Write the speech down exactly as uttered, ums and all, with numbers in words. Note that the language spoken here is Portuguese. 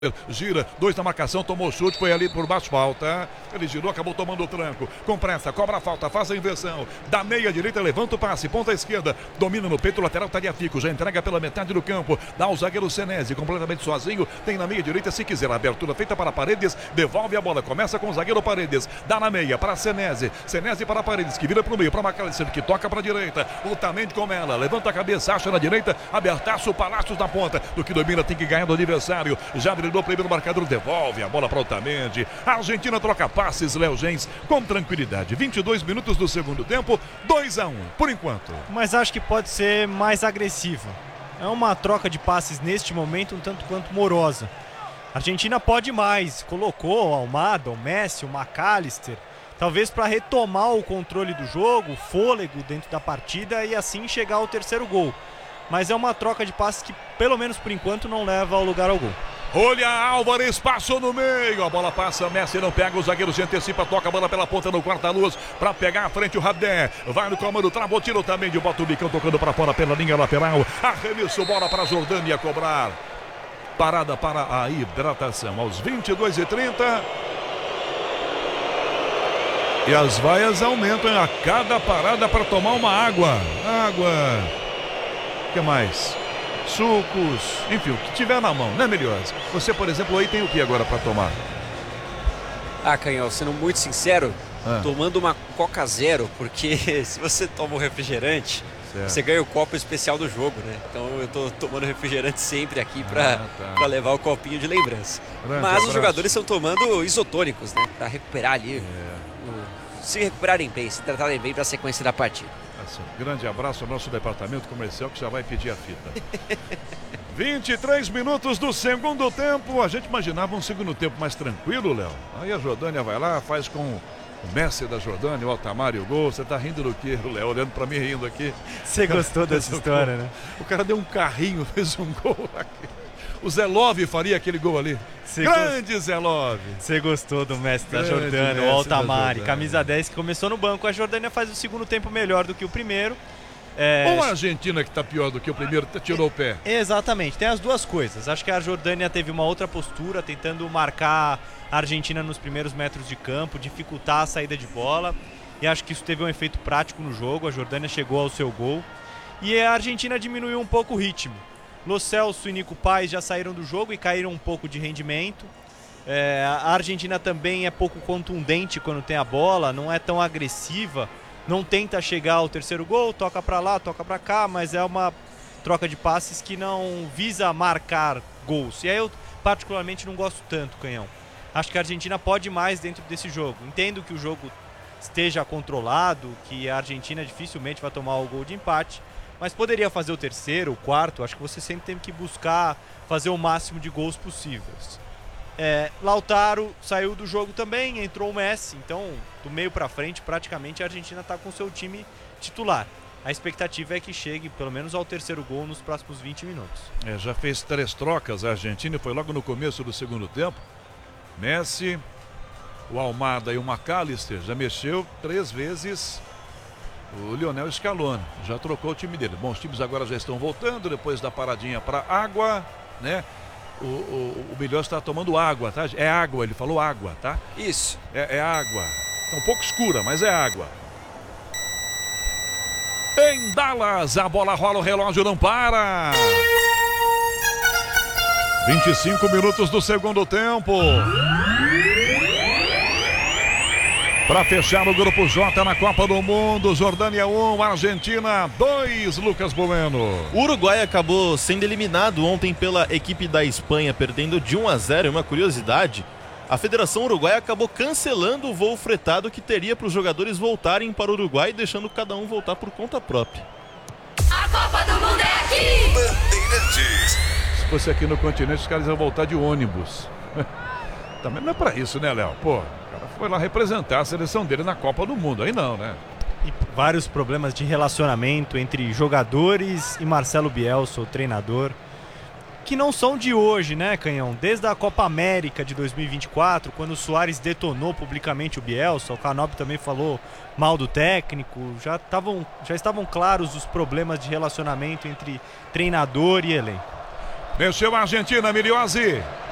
Gira, dois na marcação, tomou chute, foi ali por baixo, falta. Ele girou, acabou tomando o tranco. Com pressa, cobra a falta, faz a inversão. Da meia direita, levanta o passe, ponta esquerda. Domina no peito, lateral Tagliafico. Já entrega pela metade do campo. Dá o zagueiro Senesi, completamente sozinho. Tem na meia direita, se quiser. A abertura feita para Paredes. Devolve a bola, começa com o zagueiro Paredes. Dá na meia para Senesi. Senesi para Paredes, que vira para o meio. Para Macalister, que toca para a direita. Otamendi com ela. Levanta a cabeça, acha na direita. Abertaço, Palácios na ponta. Do que domina, tem que ganhar do adversário. Já abriu o primeiro marcador, devolve a bola para Otamendi. A Argentina troca passes, Léo Gens, com tranquilidade. vinte e dois minutos do segundo tempo, dois a um, por enquanto. Mas acho que pode ser mais agressiva. É uma troca de passes neste momento um tanto quanto morosa. A Argentina pode mais, colocou o Almada, o Messi, o Macalister, talvez para retomar o controle do jogo, o fôlego dentro da partida e assim chegar ao terceiro gol. Mas é uma troca de passes que, pelo menos por enquanto, não leva ao lugar ao gol. Olha, Álvares passou no meio, a bola passa, Messi não pega, o zagueiro se antecipa, toca a bola pela ponta no quarta-luz, para pegar à frente o Radé, vai no comando, travou, tiro também de bota o bicão, tocando para fora pela linha lateral, arremesso, bola para a Jordânia cobrar, parada para a hidratação, aos vinte e dois e trinta, e as vaias aumentam a cada parada para tomar uma água, água, o que mais? Sucos, enfim, o que tiver na mão, né, Melhores? Você, por exemplo, aí tem o que agora para tomar? Ah, Canhão, sendo muito sincero, ah. tomando uma Coca Zero, porque se você toma um refrigerante, certo, você ganha o copo especial do jogo, né? Então eu tô tomando refrigerante sempre aqui para ah, tá. levar o copinho de lembrança. Grande Mas abraço. Os jogadores estão tomando isotônicos, né? Para recuperar ali, é. o... se recuperarem bem, se tratarem bem para a sequência da partida. Assim, grande abraço ao nosso departamento comercial que já vai pedir a fita. vinte e três minutos do segundo tempo. A gente imaginava um segundo tempo mais tranquilo, Léo. Aí a Jordânia vai lá, faz com o Messi da Jordânia, o Altamar e o gol. Você tá rindo do que, Léo? Olhando pra mim, rindo aqui. Você gostou dessa história, né? O cara deu um carrinho, fez um gol aqui. O Zé Love faria aquele gol ali. Cê Grande gost... Zé Love. Você gostou do mestre da Jordânia, o Altamar, camisa dez, que começou no banco. A Jordânia faz o segundo tempo melhor do que o primeiro. É... Ou a Argentina, que está pior do que o primeiro, tirou o pé. Exatamente, tem as duas coisas. Acho que a Jordânia teve uma outra postura, tentando marcar a Argentina nos primeiros metros de campo, dificultar a saída de bola. E acho que isso teve um efeito prático no jogo. A Jordânia chegou ao seu gol. E a Argentina diminuiu um pouco o ritmo. Lo Celso e Nico Paz já saíram do jogo e caíram um pouco de rendimento. É, a Argentina também é pouco contundente quando tem a bola, não é tão agressiva, não tenta chegar ao terceiro gol, toca para lá, toca para cá, mas é uma troca de passes que não visa marcar gols. E aí eu particularmente não gosto tanto, Canhão. Acho que a Argentina pode mais dentro desse jogo. Entendo que o jogo esteja controlado, que a Argentina dificilmente vai tomar o gol de empate, mas poderia fazer o terceiro, o quarto. Acho que você sempre tem que buscar fazer o máximo de gols possíveis. É, Lautaro saiu do jogo também, entrou o Messi. Então, do meio para frente, praticamente a Argentina está com o seu time titular. A expectativa é que chegue pelo menos ao terceiro gol nos próximos vinte minutos. É, já fez três trocas a Argentina, foi logo no começo do segundo tempo. Messi, o Almada e o Macalister já mexeu três vezes. O Lionel Scaloni já trocou o time dele. Bom, os times agora já estão voltando depois da paradinha para água, né? O, o, o Melhor está tomando água, tá? É água, ele falou água, tá? Isso. É, é água. Está um pouco escura, mas é água. Em Dallas, a bola rola, o relógio não para. vinte e cinco minutos do segundo tempo. Para fechar o grupo J na Copa do Mundo, Jordânia um, Argentina dois, Lucas Bueno. O Uruguai acabou sendo eliminado ontem pela equipe da Espanha, perdendo de um a zero. E uma curiosidade, a Federação Uruguaia acabou cancelando o voo fretado que teria para os jogadores voltarem para o Uruguai, deixando cada um voltar por conta própria. A Copa do Mundo é aqui! Bandeirantes. Se fosse aqui no continente, os caras iam voltar de ônibus. Também não é para isso, né, Léo? Pô, o cara foi lá representar a seleção dele na Copa do Mundo, aí não, né? E vários problemas de relacionamento entre jogadores e Marcelo Bielsa, o treinador, que não são de hoje, né, Canhão? Desde a Copa América de dois mil e vinte e quatro, quando o Suárez detonou publicamente o Bielsa, o Canopy também falou mal do técnico, já, tavam, já estavam claros os problemas de relacionamento entre treinador e elenco. Mexeu a Argentina, Miliozzi.